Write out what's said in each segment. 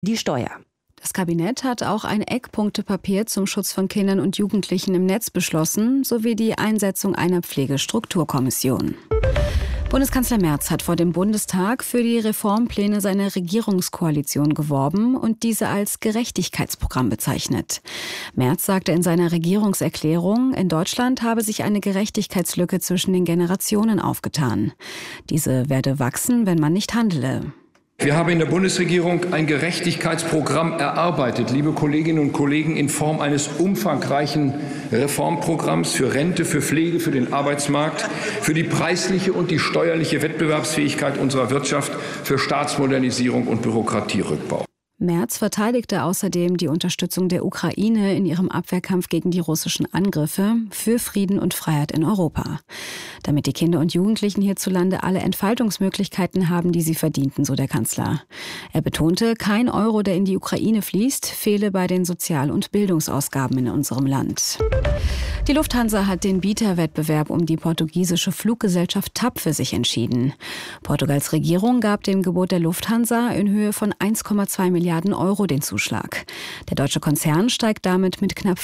die Steuer. Das Kabinett hat auch ein Eckpunktepapier zum Schutz von Kindern und Jugendlichen im Netz beschlossen, sowie die Einsetzung einer Pflegestrukturkommission. Bundeskanzler Merz hat vor dem Bundestag für die Reformpläne seiner Regierungskoalition geworben und diese als Gerechtigkeitsprogramm bezeichnet. Merz sagte in seiner Regierungserklärung, in Deutschland habe sich eine Gerechtigkeitslücke zwischen den Generationen aufgetan. Diese werde wachsen, wenn man nicht handele. Wir haben in der Bundesregierung ein Gerechtigkeitsprogramm erarbeitet, liebe Kolleginnen und Kollegen, in Form eines umfangreichen Reformprogramms für Rente, für Pflege, für den Arbeitsmarkt, für die preisliche und die steuerliche Wettbewerbsfähigkeit unserer Wirtschaft, für Staatsmodernisierung und Bürokratierückbau. Merz verteidigte außerdem die Unterstützung der Ukraine in ihrem Abwehrkampf gegen die russischen Angriffe für Frieden und Freiheit in Europa. Damit die Kinder und Jugendlichen hierzulande alle Entfaltungsmöglichkeiten haben, die sie verdienten, so der Kanzler. Er betonte, kein Euro, der in die Ukraine fließt, fehle bei den Sozial- und Bildungsausgaben in unserem Land. Die Lufthansa hat den Bieterwettbewerb um die portugiesische Fluggesellschaft TAP für sich entschieden. Portugals Regierung gab dem Gebot der Lufthansa in Höhe von 1,2 Milliarden Euro den Zuschlag. Der deutsche Konzern steigt damit mit knapp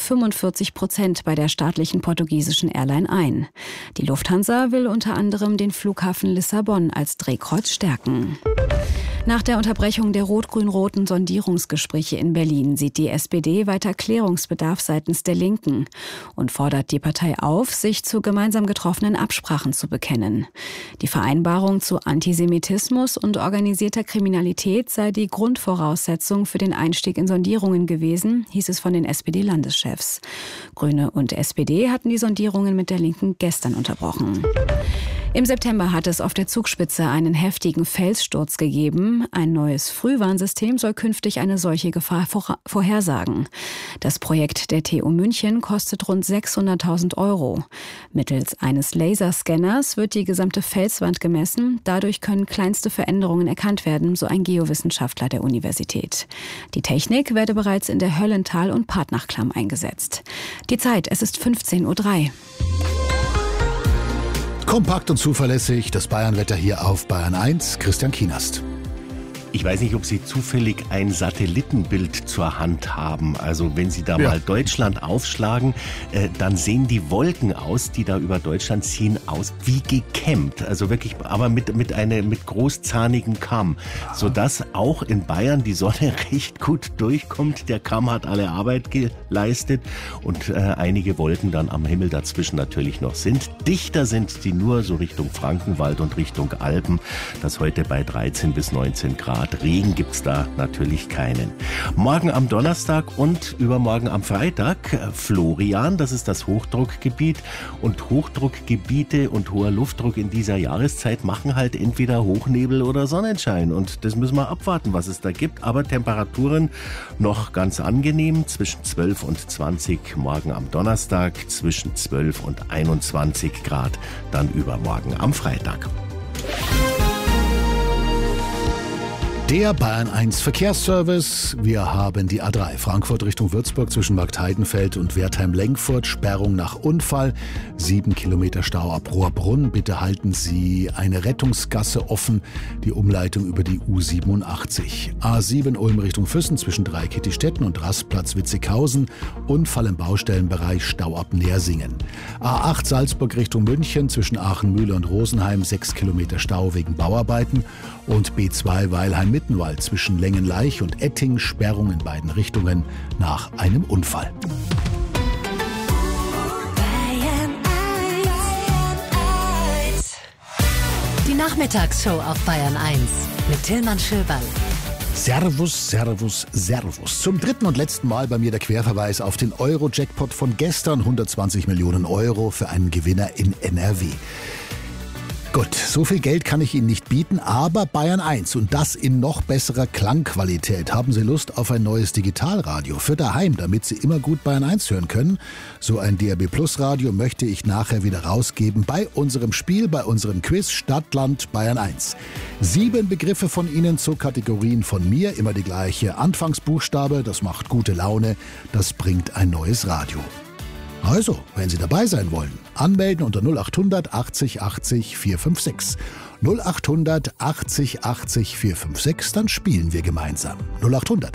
45% bei der staatlichen portugiesischen Airline ein. Die Lufthansa will unter anderem den Flughafen Lissabon als Drehkreuz stärken. Nach der Unterbrechung der rot-grün-roten Sondierungsgespräche in Berlin sieht die SPD weiter Klärungsbedarf seitens der Linken und fordert die Partei auf, sich zu gemeinsam getroffenen Absprachen zu bekennen. Die Vereinbarung zu Antisemitismus und organisierter Kriminalität sei die Grundvoraussetzung für den Einstieg in Sondierungen gewesen, hieß es von den SPD-Landeschefs. Grüne und SPD hatten die Sondierungen mit der Linken gestern unterbrochen. Im September hat es auf der Zugspitze einen heftigen Felssturz gegeben. Ein neues Frühwarnsystem soll künftig eine solche Gefahr vorhersagen. Das Projekt der TU München kostet rund 600.000 Euro. Mittels eines Laserscanners wird die gesamte Felswand gemessen. Dadurch können kleinste Veränderungen erkannt werden, so ein Geowissenschaftler der Universität. Die Technik werde bereits in der Höllental- und Partnachklamm eingesetzt. Die Zeit, es ist 15:03 Uhr. Kompakt und zuverlässig, das Bayernwetter hier auf Bayern 1, Christian Kienast. Ich weiß nicht, ob Sie zufällig ein Satellitenbild zur Hand haben. Also wenn Sie da mal Deutschland aufschlagen, dann sehen die Wolken aus, die da über Deutschland ziehen, aus wie gekämmt. Also wirklich, aber mit großzahnigem Kamm. Sodass auch in Bayern die Sonne recht gut durchkommt. Der Kamm hat alle Arbeit geleistet und einige Wolken dann am Himmel dazwischen natürlich noch sind. Dichter sind die nur so Richtung Frankenwald und Richtung Alpen. Das heute bei 13 bis 19 Grad. Regen gibt's da natürlich keinen. Morgen am Donnerstag und übermorgen am Freitag Florian, das ist das Hochdruckgebiet. Und Hochdruckgebiete und hoher Luftdruck in dieser Jahreszeit machen halt entweder Hochnebel oder Sonnenschein. Und das müssen wir abwarten, was es da gibt. Aber Temperaturen noch ganz angenehm, zwischen 12 und 20 morgen am Donnerstag, zwischen 12 und 21 Grad dann übermorgen am Freitag. Der Bayern 1 Verkehrsservice. Wir haben die A3 Frankfurt Richtung Würzburg zwischen Marktheidenfeld und Wertheim-Lengfurt. Sperrung nach Unfall. 7 Kilometer Stau ab Rohrbrunn. Bitte halten Sie eine Rettungsgasse offen. Die Umleitung über die U87. A7 Ulm Richtung Füssen zwischen Dreikittistetten und Rastplatz Witzighausen. Unfall im Baustellenbereich, Stau ab Nersingen. A8 Salzburg Richtung München zwischen Aachen-Mühle und Rosenheim. 6 Kilometer Stau wegen Bauarbeiten. Und B2 Weilheim-Mittenwald zwischen Längenleich und Etting, Sperrung in beiden Richtungen nach einem Unfall. Die Nachmittagsshow auf Bayern 1 mit Tillmann Schöberl. Servus, Servus, Servus. Zum dritten und letzten Mal bei mir der Querverweis auf den Euro-Jackpot von gestern. 120 Millionen Euro für einen Gewinner in NRW. Gut, so viel Geld kann ich Ihnen nicht bieten, aber Bayern 1 und das in noch besserer Klangqualität. Haben Sie Lust auf ein neues Digitalradio für daheim, damit Sie immer gut Bayern 1 hören können? So ein DAB Plus Radio möchte ich nachher wieder rausgeben bei unserem Spiel, bei unserem Quiz Stadtland Bayern 1. 7 Begriffe von Ihnen zu Kategorien von mir, immer die gleiche Anfangsbuchstabe, das macht gute Laune, das bringt ein neues Radio. Also, wenn Sie dabei sein wollen, anmelden unter 0800 80 80 456. 0800 80 80 456, dann spielen wir gemeinsam. 0800